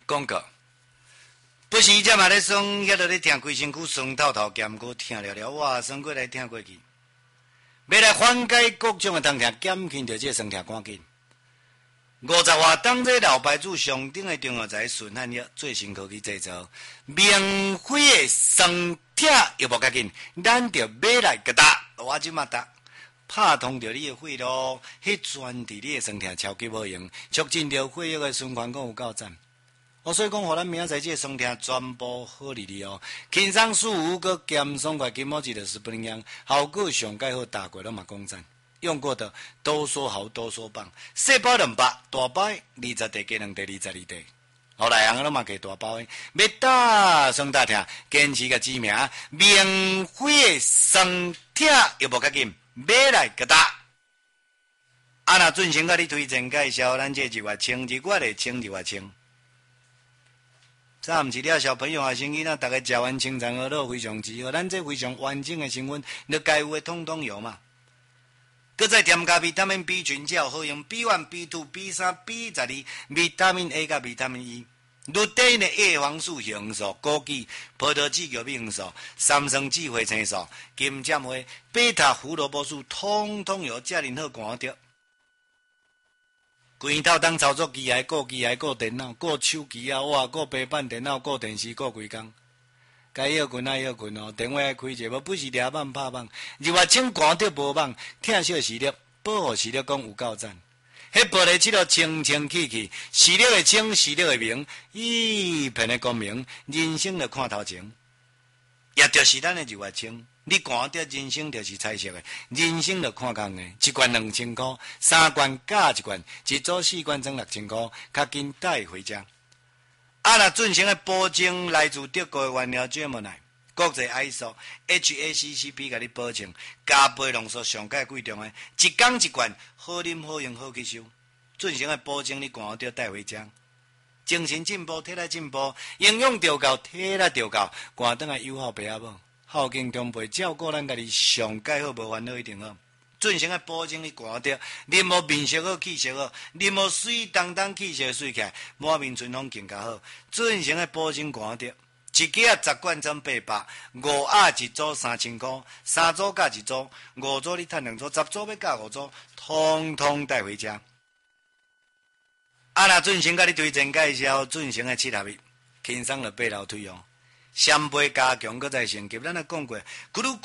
广告。不时则嘛咧爽，遐落咧听规身躯酸透透，咸过听了了，哇，酸过来听过去。要来缓解各种的疼痛，减轻着这酸痛赶紧。50瓦当这老牌子上顶的中药材顺汉药最新科技制造，免费的酸痛又无要紧，咱着买来个打，我即马打。拍通着你的血路，迄专治你的酸痛超级有用，促进着血液的循环，更有够赞。所以讲，互咱明仔载这酸痛全部好利利哦，轻松舒服，佮咸爽快，金毛子的是不一样，效果上介好，大过拢嘛讲赞。用过的都说好，都说棒。小包200，大包20袋加2袋22袋。后来人拢嘛给大包的，要打酸大痛，坚持个知名，免费的酸痛又无要紧。买来个打，若准先甲你推荐介绍，咱这日月清，日月的清，日月清。早毋是了，小朋友啊，生囡仔，大家食完清肠鹅肉非常之好，咱这非常完整的成分，你该有的统统有嘛。搁再添加维他命 B 群，才有好用 B1、B2、B3、B12、维他命 A 甲维他命 E。绿底的叶黄素、红素、枸杞、葡萄籽玉米黄素、三生智慧青素、金针花、贝塔胡萝卜素，统统有，遮尔好看着。规套当操作机械、顾电脑、顾手机啊，哇，顾平板电脑、顾电视、顾规工。该要困爱要困哦，电话爱开者，无不是抓网拍网。日月清看着无网，听小视力，保护视力讲有够赞。迄玻璃漆路清清气气，视力的清，视力的明，一片的光明，人生就看头前。也就是咱的日月清，你看到人生就是彩色的，人生就看工的。一罐2000块，3罐加一罐，一组4罐装6000块，较紧带回家。若准成的保证来自德国的原料 Gemini， 国际 ISO、HACCP 甲你保证，加倍浓缩上界贵重的，一缸一罐，好啉好用好吸收。准成的保证你看到带回家。精神进步，体力进步，营养调够，体力调够，赶转来友好爸阿母，孝敬长辈，照顾咱家己上界好，无烦恼一定好。准成的保证你看到，恁无面色好，气色好，恁无水当当气色水起来，满面春风更加好。准成的保证看到，一支啊10罐装800，5盒一组3000块，3组加一组，5组你赚2组，10组要加5组，通通带回家。若准成甲你推荐介绍，准成的7合一，轻松就8楼推哦。3倍加强，搁再升级，咱也讲过，咕噜咕